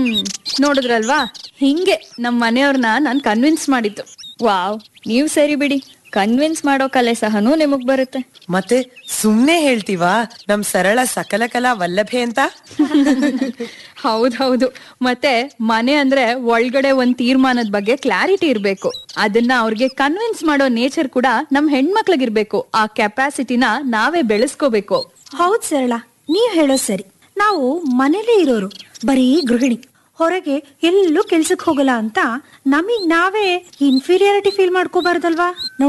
ನೋಡಿದ್ರಲ್ವಾ, ಹಿಂಗೆ ನಮ್ ಮನೆಯವ್ರನ್ನ ನಾನ್ ಕನ್ವಿನ್ಸ್ ಮಾಡಿದ್ದು. ವಾವ್, ನೀವ್ ಸರಿ ಬಿಡಿ, ಕನ್ವಿನ್ಸ್ ಮಾಡೋ ಕಲೆ ಸಹನೂ ನಿಮಗ್ ಬರುತ್ತೆ. ಮತ್ತೆ ಸುಮ್ನೆ ಹೇಳ್ತೀವಾ ನಮ್ ಸರಳ ಸಕಲ ಕಲಾ ವಲ್ಲಭೆ ಅಂತ? ಹೌದೌದು. ಮತ್ತೆ ಮನೆ ಅಂದ್ರೆ ಒಳಗಡೆ ಒಂದ್ ತೀರ್ಮಾನದ ಬಗ್ಗೆ ಕ್ಲಾರಿಟಿ ಇರ್ಬೇಕು. ಅದನ್ನ ಅವ್ರಿಗೆ ಕನ್ವಿನ್ಸ್ ಮಾಡೋ ನೇಚರ್ ಕೂಡ ನಮ್ ಹೆಣ್ಮಕ್ಳಿಗಿರ್ಬೇಕು. ಆ ಕೆಪಾಸಿಟಿನ ನಾವೇ ಬೆಳೆಸ್ಕೋಬೇಕು. ಹೌದ್ ಸರಳ, ನೀವ್ ಹೇಳೋ ಸರಿ. ನಾವು ಮನೇಲೇ ಇರೋರು, ಬರೀ ಗೃಹಿಣಿ, ಹೊರಗೆ ಎಲ್ಲೂ ಕೆಲ್ಸಕ್ ಹೋಗಲ್ಲ ಅಂತ ನಮಗ್ ನಾವೇ ಇನ್ಫೀರಿಯಾರಿಟಿ ಫೀಲ್ ಮಾಡ್ಕೋಬಾರ್ದಲ್ವಾ?